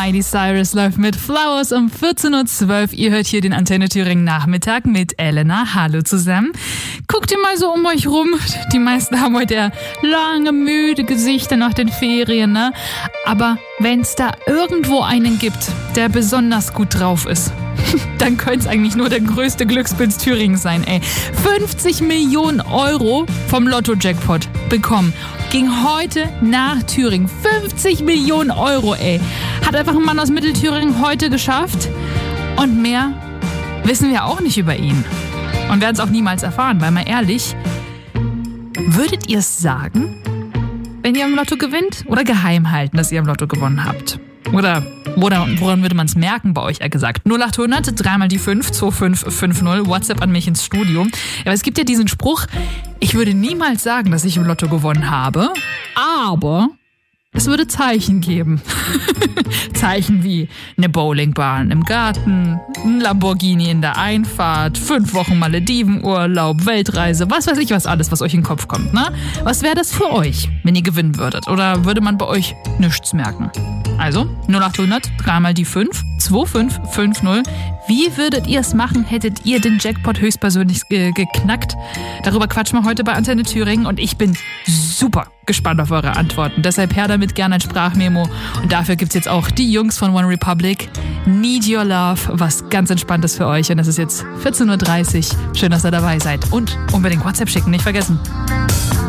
Miley Cyrus läuft mit Flowers um 14.12 Uhr. Ihr hört hier den Antenne Thüringen Nachmittag mit Elena. Hallo zusammen. Guckt ihr mal so um euch rum. Die meisten haben heute eher lange, müde Gesichter nach den Ferien, ne? Aber wenn es da irgendwo einen gibt, der besonders gut drauf ist, dann könnte es eigentlich nur der größte Glückspilz Thüringen sein, ey. 50 Millionen Euro vom Lotto-Jackpot bekommen. Ging heute nach Thüringen. 50 Millionen Euro, ey. Hat einfach ein Mann aus Mittelthüringen heute geschafft. Und mehr wissen wir auch nicht über ihn. Und werden es auch niemals erfahren, weil mal ehrlich, würdet ihr es sagen, wenn ihr im Lotto gewinnt? Oder geheim halten, dass ihr im Lotto gewonnen habt? Oder woran würde man es merken bei euch, eher gesagt? 0800, 3x5, 2550, WhatsApp an mich ins Studio. Aber es gibt ja diesen Spruch, ich würde niemals sagen, dass ich im Lotto gewonnen habe, aber es würde Zeichen geben. Zeichen wie eine Bowlingbahn im Garten, ein Lamborghini in der Einfahrt, 5 Wochen Maledivenurlaub, Weltreise, was weiß ich was alles, was euch in den Kopf kommt, ne? Was wäre das für euch, wenn ihr gewinnen würdet? Oder würde man bei euch nichts merken? Also 0800, 3x5, 2550. Wie würdet ihr es machen, hättet ihr den Jackpot höchstpersönlich geknackt? Darüber quatschen wir heute bei Antenne Thüringen und ich bin super gespannt auf eure Antworten. Deshalb her damit gerne ein Sprachmemo. Und dafür gibt's jetzt auch die Jungs von One Republic. Need Your Love, was ganz Entspanntes für euch. Und es ist jetzt 14.30 Uhr. Schön, dass ihr dabei seid. Und unbedingt WhatsApp schicken, nicht vergessen.